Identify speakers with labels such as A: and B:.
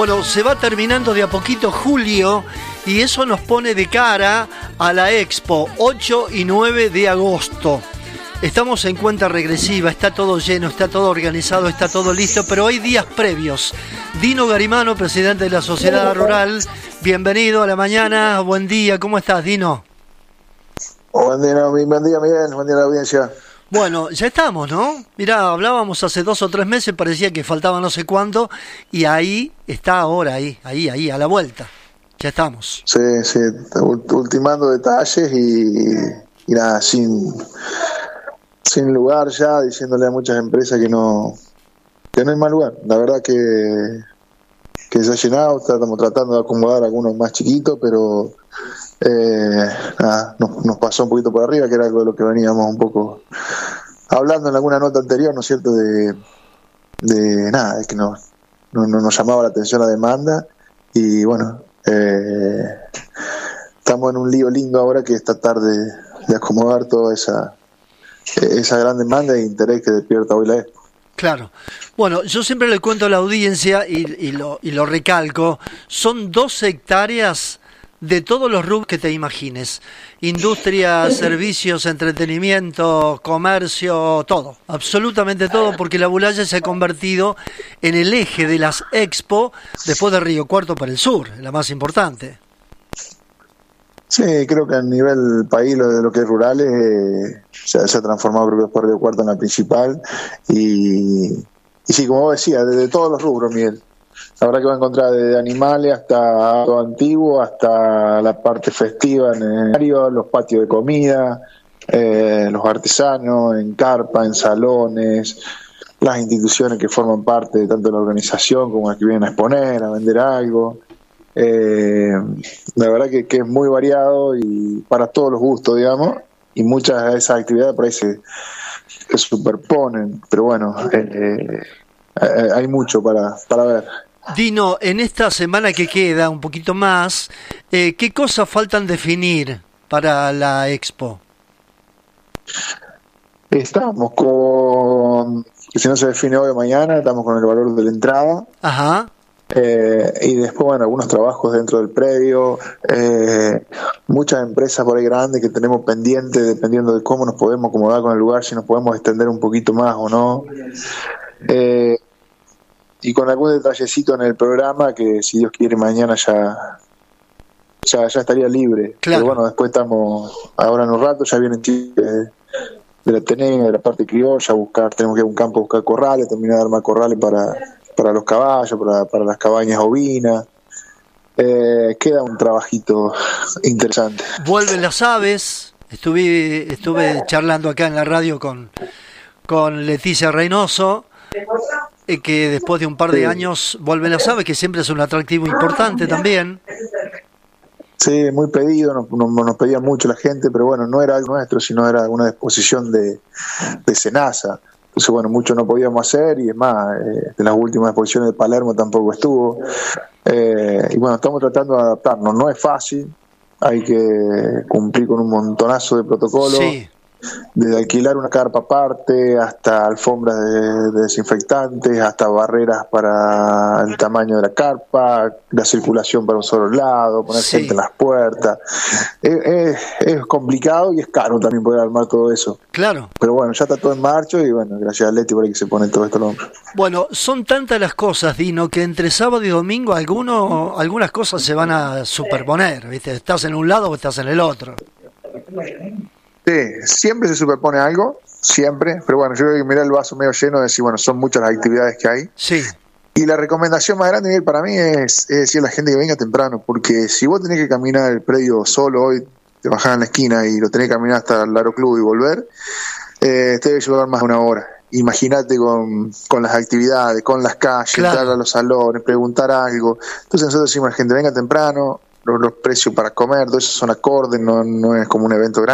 A: Bueno, se va terminando de a poquito julio y eso nos pone de cara a la Expo 8 y 9 de agosto. Estamos en cuenta regresiva, está todo lleno, está todo organizado, está todo listo, pero hay días previos. Dino Garimano, presidente de la Sociedad Rural, bienvenido a la mañana, buen día, ¿cómo estás, Dino?
B: Buen día, Miguel, buen día a la audiencia.
A: Bueno, ya estamos, ¿no? Mirá, hablábamos hace 2 o 3 meses, parecía que faltaba no sé cuánto, y ahí está ahora, ahí, a la vuelta. Ya estamos.
B: Sí, ultimando detalles y nada, sin lugar ya, diciéndole a muchas empresas que no hay más lugar. La verdad que se ha llenado, estamos tratando de acomodar algunos más chiquitos, pero nada, nos pasó un poquito por arriba, que era algo de lo que veníamos un poco hablando en alguna nota anterior, ¿no es cierto? De nada, es que no nos llamaba la atención la demanda y bueno, estamos en un lío lindo ahora que es tratar de acomodar toda esa gran demanda e interés que despierta hoy la Expo.
A: Claro. Bueno, yo siempre le cuento a la audiencia y lo recalco, son 12 hectáreas de todos los rubros que te imagines. Industria, servicios, entretenimiento, comercio, todo, absolutamente todo, porque la Bulaya se ha convertido en el eje de las Expo después de Río Cuarto para el sur, la más importante.
B: Sí, creo que a nivel país lo que es rurales se ha transformado, creo que después Río Cuarto en la principal y sí, como vos decías, desde todos los rubros, Miguel. La verdad que va a encontrar desde animales hasta todo antiguo, hasta la parte festiva en el escenario, los patios de comida, los artesanos en carpa, en salones, las instituciones que forman parte de tanto de la organización como las que vienen a exponer, a vender algo. La verdad que es muy variado y para todos los gustos, digamos, y muchas de esas actividades por ahí se superponen, pero bueno, hay mucho para ver.
A: Dino, en esta semana que queda, un poquito más, ¿qué cosas faltan definir para la Expo?
B: Estamos con, si no se define hoy o mañana, estamos con el valor de la entrada.
A: Ajá.
B: Y después, bueno, algunos trabajos dentro del predio, muchas empresas por ahí grandes que tenemos pendientes, dependiendo de cómo nos podemos acomodar con el lugar, si nos podemos extender un poquito más o no. Y con algún detallecito en el programa que, si Dios quiere, mañana ya estaría libre.
A: Claro.
B: Pero bueno, después estamos, ahora en un rato, ya vienen chicos de la Ateneo, de la parte criolla, tenemos que ir a un campo a buscar corrales, terminar de armar corrales para los caballos, para las cabañas ovinas. Queda un trabajito interesante.
A: Vuelven las aves. Estuve charlando acá en la radio con Leticia Reynoso, que después de un par de años vuelven las aves, que siempre es un atractivo importante también.
B: Sí, muy pedido, nos pedía mucho la gente, pero bueno, no era algo nuestro, sino era una exposición de Senasa. Entonces, bueno, mucho no podíamos hacer, y es más, de las últimas exposiciones de Palermo tampoco estuvo. Y bueno, estamos tratando de adaptarnos. No es fácil, hay que cumplir con un montonazo de protocolos. Sí. Desde alquilar una carpa aparte, hasta alfombras de desinfectantes, hasta barreras para el tamaño de la carpa, la circulación para un solo lado, poner gente en las puertas. Es complicado y es caro también poder armar todo eso.
A: Claro.
B: Pero bueno, ya está todo en marcha y bueno, gracias a Leti por ahí que se pone todo esto al hombro.
A: Bueno, son tantas las cosas, Dino, que entre sábado y domingo algunas cosas se van a superponer, ¿viste? Estás en un lado o estás en el otro.
B: Sí, siempre se superpone algo, siempre, pero bueno, yo creo que mirar el vaso medio lleno de decir, bueno, son muchas las actividades que hay.
A: Sí.
B: Y la recomendación más grande, Miguel, para mí es decir a la gente que venga temprano, porque si vos tenés que caminar el predio solo hoy, te bajás en la esquina y lo tenés que caminar hasta el Laro Club y volver, te debe llevar más de 1 hora. Imagínate con las actividades, con las calles, claro, entrar a los salones, preguntar algo. Entonces nosotros decimos a la gente, venga temprano, los precios para comer, todo eso son acordes, no es como un evento grande.